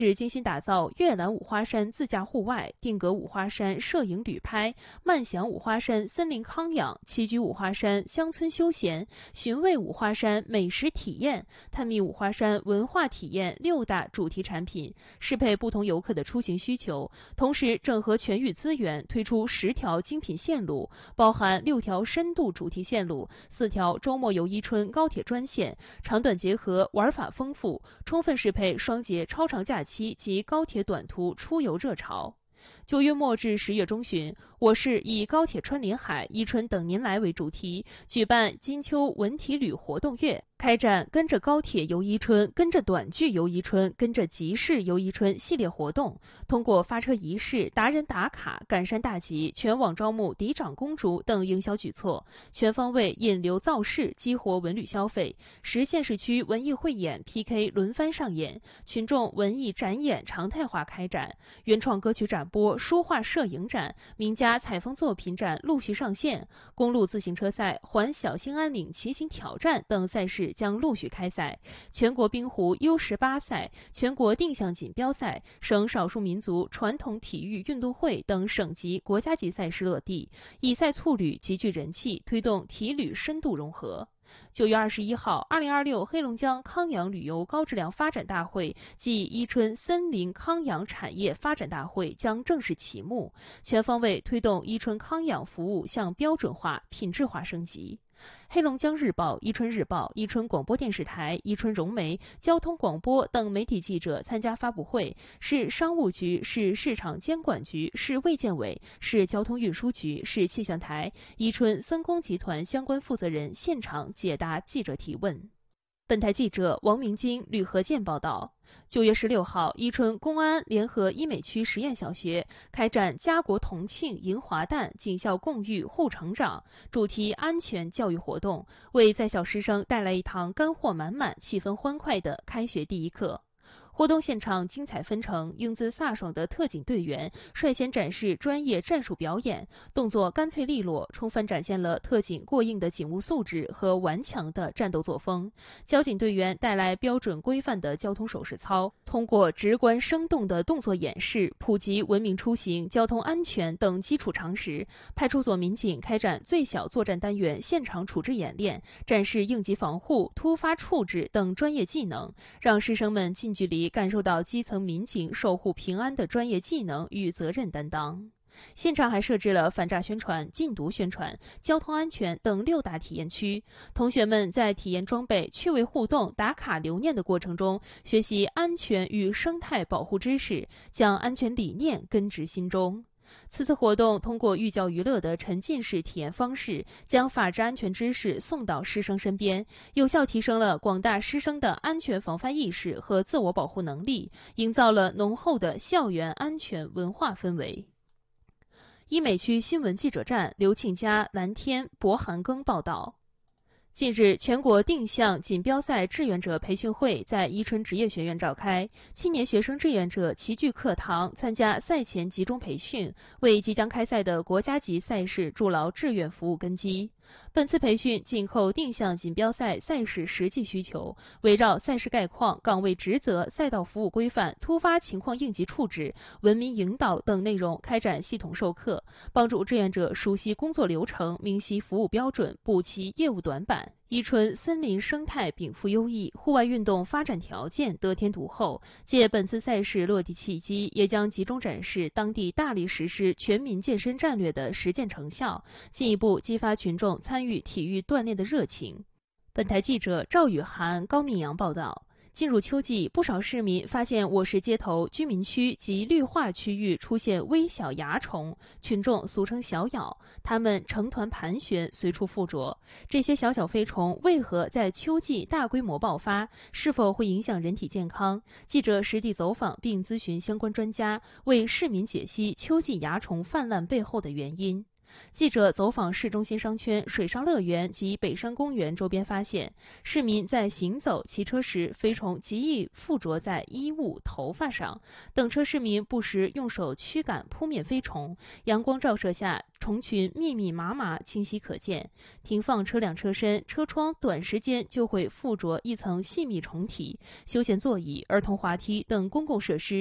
是精心打造阅览五花山自驾户外、定格五花山摄影旅拍、漫享五花山森林康养、栖居五花山乡村休闲、寻味五花山美食体验、探秘五花山文化体验6大主题产品，适配不同游客的出行需求。同时，整合全域资源，推出10条精品线路，包含6条深度主题线路、4条周末游伊春高铁专线，长短结合，玩法丰富，充分适配双节超长假期及高铁短途出游热潮。9月末至10月中旬，我市以高铁穿林海、伊春等您来为主题，举办金秋文体旅活动月，开展跟着高铁游伊春、跟着短剧游伊春、跟着集市游伊春系列活动，通过发车仪式、达人打卡、赶山大集、全网招募嫡长公主等营销举措，全方位引流造势，激活文旅消费，实现市区文艺汇演 PK 轮番上演，群众文艺展演常态化开展，原创歌曲展播、书画摄影展、名家采风作品展陆续上线，公路自行车赛、环小兴安岭骑行挑战等赛事将陆续开赛，全国冰壶 U18赛、全国定向锦标赛、省少数民族传统体育运动会等省级、国家级赛事落地，以赛促旅极具人气，推动体旅深度融合。9月21号，2026黑龙江康养旅游高质量发展大会暨伊春森林康养产业发展大会将正式启幕，全方位推动伊春康养服务向标准化、品质化升级。黑龙江日报、伊春日报、伊春广播电视台、伊春融媒、交通广播等媒体记者参加发布会，市商务局、市市场监管局、市卫健委、市交通运输局、市气象台、伊春森工集团相关负责人现场解答记者提问。本台记者王明金、吕和建报道。9月16号，伊春公安联合医美区实验小学开展家国同庆迎华诞、警校共育护成长主题安全教育活动，为在校师生带来一堂干货满满、气氛欢快的开学第一课。活动现场精彩纷呈，英姿飒爽的特警队员率先展示专业战术表演，动作干脆利落，充分展现了特警过硬的警务素质和顽强的战斗作风。交警队员带来标准规范的交通手势操，通过直观生动的动作演示，普及文明出行、交通安全等基础常识。派出所民警开展最小作战单元现场处置演练，展示应急防护、突发处置等专业技能，让师生们近距离感受到基层民警守护平安的专业技能与责任担当。现场还设置了反诈宣传、禁毒宣传、交通安全等6大体验区，同学们在体验装备、趣味互动、打卡留念的过程中，学习安全与生态保护知识，将安全理念根植心中。此次活动通过寓教于乐的沉浸式体验方式，将法治安全知识送到师生身边，有效提升了广大师生的安全防范意识和自我保护能力，营造了浓厚的校园安全文化氛围。医美区新闻记者站，刘庆佳、蓝天、博寒庚报道。近日，全国定向锦标赛志愿者培训会在伊春职业学院召开，青年学生志愿者齐聚课堂，参加赛前集中培训，为即将开赛的国家级赛事筑牢志愿服务根基。本次培训紧扣定向锦标赛赛事实际需求，围绕赛事概况、岗位职责、赛道服务规范、突发情况应急处置、文明引导等内容开展系统授课，帮助志愿者熟悉工作流程、明晰服务标准，补齐业务短板。伊春森林生态禀赋优异，户外运动发展条件得天独厚。借本次赛事落地契机，也将集中展示当地大力实施全民健身战略的实践成效，进一步激发群众参与体育锻炼的热情。本台记者赵雨涵、高明阳报道。进入秋季，不少市民发现我市街头、居民区及绿化区域出现微小蚜虫，群众俗称小咬，它们成团盘旋，随处附着。这些小飞虫为何在秋季大规模爆发？是否会影响人体健康？记者实地走访并咨询相关专家，为市民解析秋季蚜虫泛滥背后的原因。 记者走访市中心商圈、水上乐园及北山公园周边发现，市民在行走、骑车时，飞虫极易附着在衣物、头发上。等车市民不时用手驱赶扑灭飞虫，阳光照射下，虫群密密麻麻，清晰可见。停放车辆车身、车窗，短时间就会附着一层细密虫体。休闲座椅、儿童滑梯等公共设施